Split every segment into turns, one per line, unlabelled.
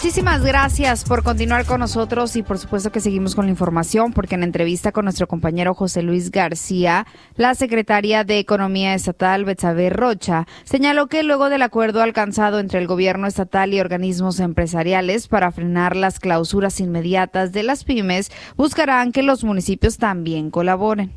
Muchísimas gracias por continuar con nosotros y por supuesto que seguimos con la información, porque en entrevista con nuestro compañero José Luis García, la secretaria de Economía Estatal, Betsabe Rocha, señaló que luego del acuerdo alcanzado entre el gobierno estatal y organismos empresariales para frenar las clausuras inmediatas de las pymes, buscarán que los municipios también colaboren.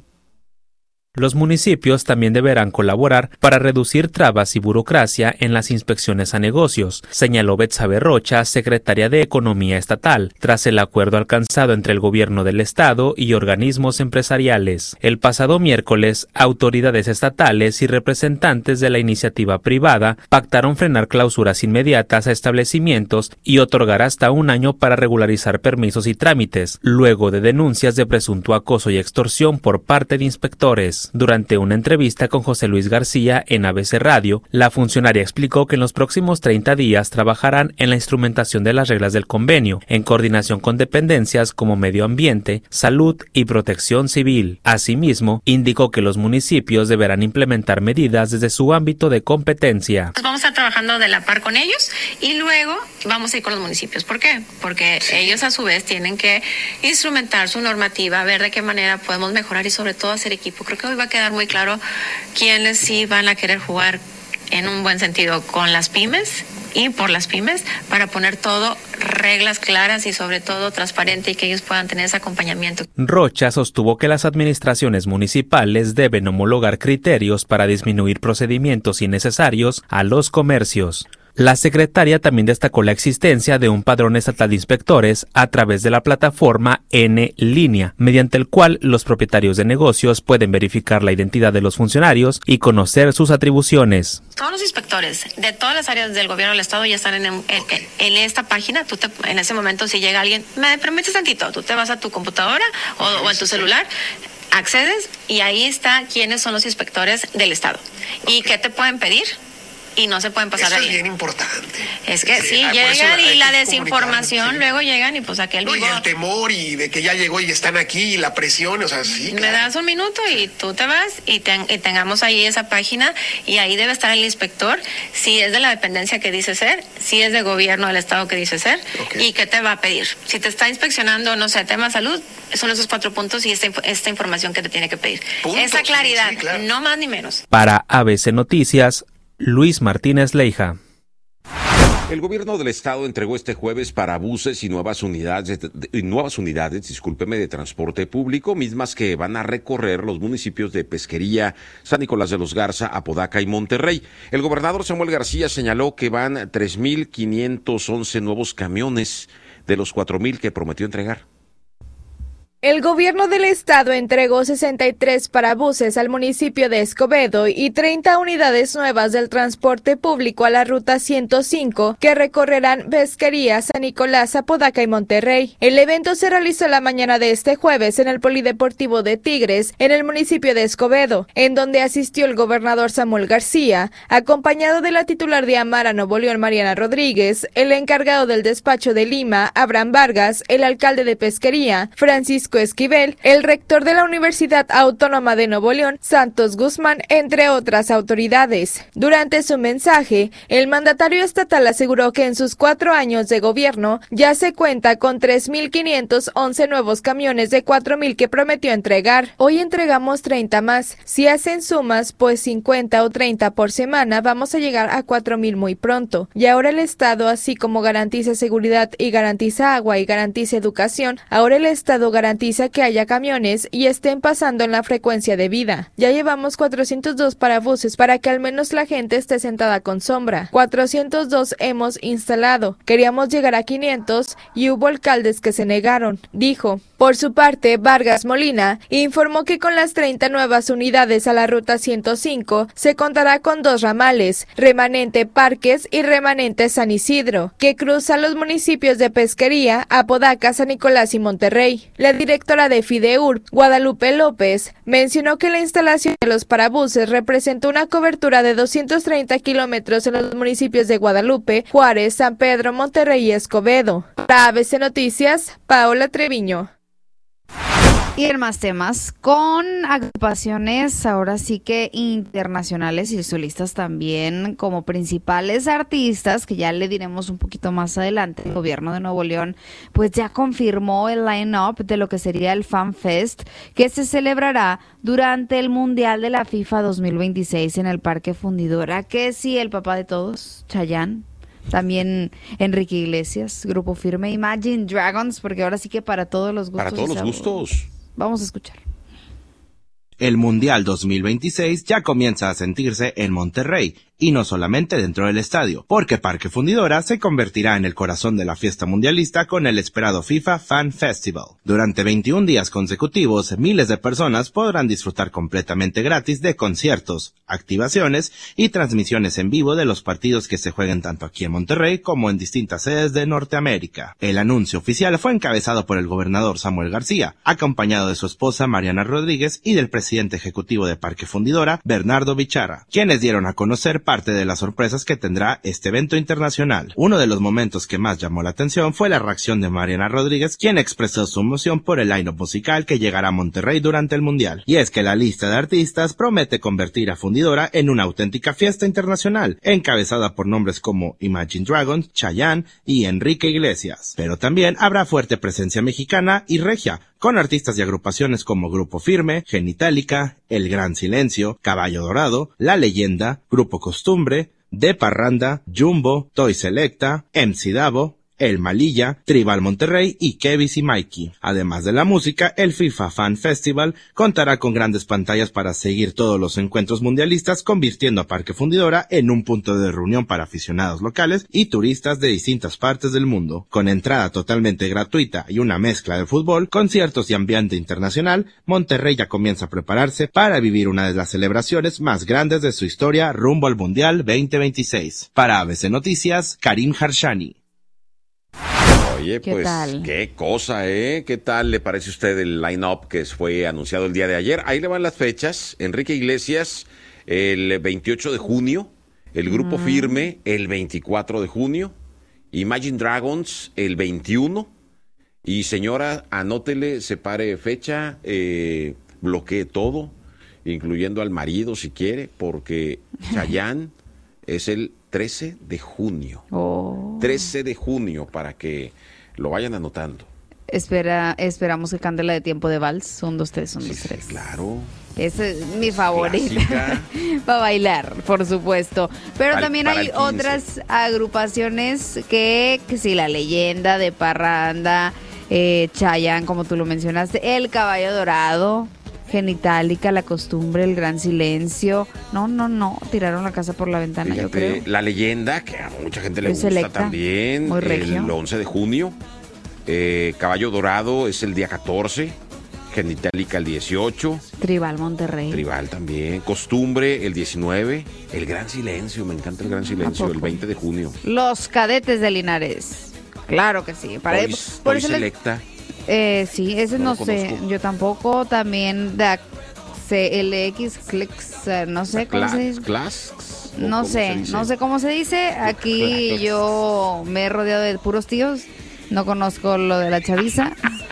Los municipios también deberán colaborar para reducir trabas y burocracia en las inspecciones a negocios, señaló Betsabe Rocha, secretaria de Economía Estatal, tras el acuerdo alcanzado entre el gobierno del estado y organismos empresariales. El pasado miércoles, autoridades estatales y representantes de la iniciativa privada pactaron frenar clausuras inmediatas a establecimientos y otorgar hasta un año para regularizar permisos y trámites, luego de denuncias de presunto acoso y extorsión por parte de inspectores. Durante una entrevista con José Luis García en ABC Radio, la funcionaria explicó que en los próximos 30 días trabajarán en la instrumentación de las reglas del convenio, en coordinación con dependencias como Medio Ambiente, Salud y Protección Civil. Asimismo, indicó que los municipios deberán implementar medidas desde su ámbito de competencia.
Vamos a estar trabajando de la par con ellos y luego vamos a ir con los municipios. ¿Por qué? Porque ellos a su vez tienen que instrumentar su normativa, ver de qué manera podemos mejorar y sobre todo hacer equipo. Creo que hoy va a quedar muy claro quiénes sí van a querer jugar en un buen sentido con las pymes y por las pymes para poner todo reglas claras y sobre todo transparente y que ellos puedan tener ese acompañamiento.
Rocha sostuvo que las administraciones municipales deben homologar criterios para disminuir procedimientos innecesarios a los comercios. La secretaria también destacó la existencia de un padrón estatal de inspectores a través de la plataforma N-Línea, mediante el cual los propietarios de negocios pueden verificar la identidad de los funcionarios y conocer sus atribuciones.
Todos los inspectores de todas las áreas del gobierno del estado ya están en esta página. En ese momento, si llega alguien, me permites tantito, tú te vas a tu computadora o a tu celular, accedes y ahí está quiénes son los inspectores del estado y qué te pueden pedir. Y no se pueden pasar
Eso
ahí.
Es bien importante.
Es que sí, llegan y la desinformación, sí. Luego llegan y pues aquel
vivo. Y el temor y de que ya llegó y están aquí y la presión, o sea, sí.
Me das un minuto y tú te vas y tengamos ahí esa página y ahí debe estar el inspector, si es de la dependencia que dice ser, si es de gobierno del estado que dice ser, y qué te va a pedir. Si te está inspeccionando, no sé, tema salud, son esos 4 puntos y esta información que te tiene que pedir. Puntos, esa claridad, sí, claro. No más ni menos.
Para ABC Noticias, Luis Martínez Leija.
El gobierno del estado entregó este jueves para buses y nuevas unidades, de transporte público, mismas que van a recorrer los municipios de Pesquería, San Nicolás de los Garza, Apodaca y Monterrey. El gobernador Samuel García señaló que van 3,511 nuevos camiones de los 4,000 que prometió entregar.
El gobierno del estado entregó 63 parabuses al municipio de Escobedo y 30 unidades nuevas del transporte público a la ruta 105 que recorrerán Pesquería, San Nicolás, Apodaca y Monterrey. El evento se realizó la mañana de este jueves en el Polideportivo de Tigres, en el municipio de Escobedo, en donde asistió el gobernador Samuel García, acompañado de la titular de Amara Nuevo León, Mariana Rodríguez, el encargado del despacho de Lima, Abraham Vargas, el alcalde de Pesquería, Francisco Esquivel, el rector de la Universidad Autónoma de Nuevo León, Santos Guzmán, entre otras autoridades. Durante su mensaje, el mandatario estatal aseguró que en sus 4 años de gobierno ya se cuenta con 3,511 nuevos camiones de 4,000 que prometió entregar. Hoy entregamos 30 más. Si hacen sumas, pues 50 o 30 por semana, vamos a llegar a 4,000 muy pronto. Y ahora el Estado, así como garantiza seguridad y garantiza agua y garantiza educación, ahora el Estado garantiza que haya camiones y estén pasando en la frecuencia debida. Ya llevamos 402 parabuses para que al menos la gente esté sentada con sombra. 402 hemos instalado. Queríamos llegar a 500 y hubo alcaldes que se negaron, dijo. Por su parte, Vargas Molina informó que con las 30 nuevas unidades a la ruta 105 se contará con 2 ramales, remanente Parques y remanente San Isidro, que cruzan los municipios de Pesquería, Apodaca, San Nicolás y Monterrey. La directora de FIDEUR, Guadalupe López, mencionó que la instalación de los parabuses representa una cobertura de 230 kilómetros en los municipios de Guadalupe, Juárez, San Pedro, Monterrey y Escobedo. Para ABC Noticias, Paola Treviño.
Y en más temas, con agrupaciones ahora sí que internacionales y solistas también como principales artistas, que ya le diremos un poquito más adelante, el gobierno de Nuevo León pues ya confirmó el line-up de lo que sería el Fan Fest, que se celebrará durante el Mundial de la FIFA 2026 en el Parque Fundidora, que sí, el papá de todos, Chayanne. También Enrique Iglesias, Grupo Firme, Imagine Dragons, porque ahora sí que para todos los gustos.
Para todos los gustos.
Vamos a escuchar.
El Mundial 2026 ya comienza a sentirse en Monterrey, y no solamente dentro del estadio, porque Parque Fundidora se convertirá en el corazón de la fiesta mundialista con el esperado FIFA Fan Festival. Durante 21 días consecutivos, miles de personas podrán disfrutar completamente gratis de conciertos, activaciones y transmisiones en vivo de los partidos que se jueguen tanto aquí en Monterrey como en distintas sedes de Norteamérica. El anuncio oficial fue encabezado por el gobernador Samuel García, acompañado de su esposa Mariana Rodríguez y del presidente ejecutivo de Parque Fundidora, Bernardo Bicharra, quienes dieron a conocer parte de las sorpresas que tendrá este evento internacional. Uno de los momentos que más llamó la atención fue la reacción de Mariana Rodríguez, quien expresó su emoción por el line-up musical que llegará a Monterrey durante el Mundial. Y es que la lista de artistas promete convertir a Fundidora en una auténtica fiesta internacional, encabezada por nombres como Imagine Dragons, Chayanne y Enrique Iglesias. Pero también habrá fuerte presencia mexicana y regia, con artistas y agrupaciones como Grupo Firme, Genitalica, El Gran Silencio, Caballo Dorado, La Leyenda, Grupo Costumbre, De Parranda, Jumbo, Toy Selecta, MC Davo, El Malilla, Tribal Monterrey y Kevis y Mikey. Además de la música, el FIFA Fan Festival contará con grandes pantallas para seguir todos los encuentros mundialistas, convirtiendo a Parque Fundidora en un punto de reunión para aficionados locales y turistas de distintas partes del mundo. Con entrada totalmente gratuita y una mezcla de fútbol, conciertos y ambiente internacional, Monterrey ya comienza a prepararse para vivir una de las celebraciones más grandes de su historia rumbo al Mundial 2026. Para ABC Noticias, Karim Harshani.
Oye,
¿Qué
pues,
tal?
qué cosa, ¿eh? ¿Qué tal le parece a usted el line-up que fue anunciado el día de ayer? Ahí le van las fechas. Enrique Iglesias, el 28 de junio. El Grupo Firme, el 24 de junio. Imagine Dragons, el 21. Y señora, anótele, separe fecha, bloquee todo, incluyendo al marido si quiere, porque Chayanne es el 13 de junio. 13 de junio, para que lo vayan anotando.
Esperamos que cante la de Tiempo de Vals. 1, 2, 3, 1, 2, 3.
Sí, claro.
Esa es mi favorita. Para bailar, por supuesto. Pero también hay otras agrupaciones que sí, La Leyenda, De Parranda, Chayanne, como tú lo mencionaste, El Caballo Dorado, Genitalica, La Costumbre, El Gran Silencio. No, tiraron la casa por la ventana.
Fíjate,
yo creo.
La Leyenda, que a mucha gente le
Muy
gusta
selecta,
también,
muy regio.
el 11 de junio. Caballo Dorado es el día 14. Genitalica el 18.
Tribal Monterrey.
Tribal también. Costumbre el 19. El Gran Silencio, me encanta el Gran Silencio, el 20 de junio.
Los Cadetes de Linares. Claro que sí.
Toy Selecta.
Sí, ese no sé,
conozco.
yo tampoco. También de CLX, Clicks, no sé cómo se dice. No sé cómo se dice. Aquí yo me he rodeado de puros tíos, no conozco lo de la chaviza.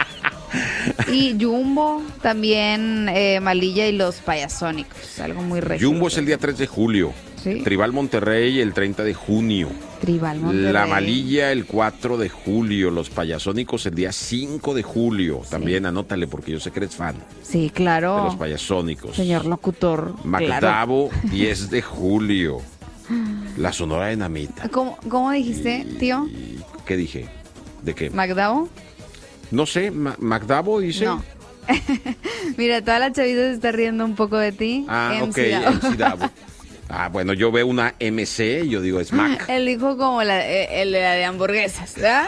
Y Jumbo, también Malilla y los Payasónicos, algo muy regio.
Jumbo es el día 3 de julio.
¿Sí?
Tribal Monterrey el 30 de junio.
Tribal Monterrey.
La Malilla el 4 de julio. Los Payasónicos el día 5 de julio.
Sí.
También anótale porque yo sé que eres fan
Sí, claro.
de los Payasónicos.
Señor locutor.
Macdavo, 10 de julio. La Sonora Dinamita.
¿Cómo dijiste, tío?
¿Qué dije? ¿De qué?
¿Macdavo?
No sé, Macdavo dice.
No. Mira, toda la chavita se está riendo un poco de ti.
Ok, MC Davo. Bueno, yo veo una MC y yo digo, es Mac.
Él dijo como el de la de hamburguesas, ¿verdad?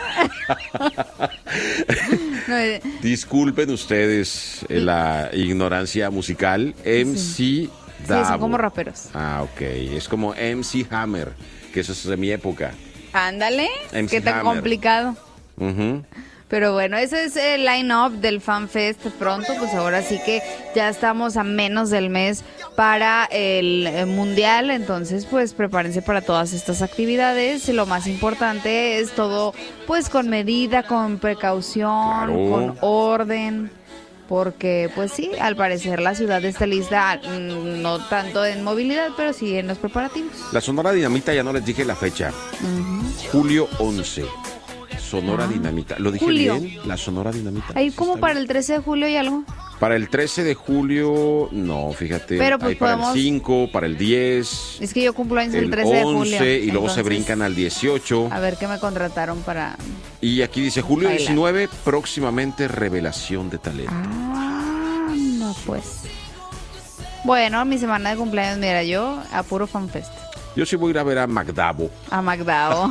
No,
Disculpen ustedes la ignorancia musical. MC Davo.
Sí, son como raperos.
Ok. Es como MC Hammer, que eso es de mi época.
Ándale,
MC
qué tan
Hammer.
complicado.
Ujú.
Pero bueno, ese es el line-up del Fan Fest pronto, pues ahora sí que ya estamos a menos del mes para el Mundial, entonces pues prepárense para todas estas actividades y lo más importante es todo pues con medida, con precaución,
Claro.
con orden, porque pues sí, al parecer la ciudad está lista, no tanto en movilidad, pero sí en los preparativos.
La Sonora Dinamita, ya no les dije la fecha. Julio 11. Sonora Dinamita. ¿Lo dije
Julio.
bien? La Sonora Dinamita.
Ahí
Sí,
como
está
para
bien.
el 13 de julio y algo.
Para el 13 de julio, no, fíjate.
Pero pues
hay para
podemos-
el 5, para el 10,
Es que yo cumplo años el
el
13 de
11
julio.
y luego se
entonces,
brincan al 18.
A ver qué me contrataron para...
Y aquí dice julio
Baila.
19, próximamente revelación de talento.
No, pues. Bueno, mi semana de cumpleaños, mira, yo a puro FanFest.
Yo sí voy a ir a ver a Magdabo.
A Magdao.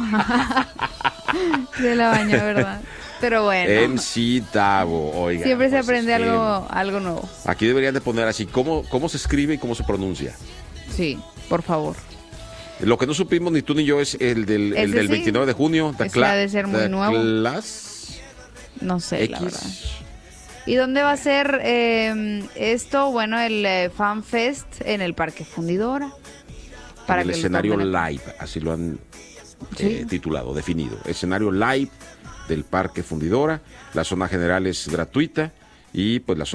Se la bañó, ¿verdad? Pero bueno.
MC Davo, oiga.
Siempre se
pues,
aprende
es que
algo nuevo.
Aquí deberían de poner así, cómo se escribe y cómo se pronuncia.
Sí, por favor.
Lo que no supimos ni tú ni yo es el del
Ese sí.
29 de junio.
Ese ha de ser muy nuevo.
Class
No sé, la
X.
verdad. ¿Y dónde va a ser esto? Bueno, el FanFest en el Parque Fundidora.
En el
que lo
escenario
tomen.
live, así lo han
Sí.
titulado, definido. Escenario live del Parque Fundidora. La zona general es gratuita y pues la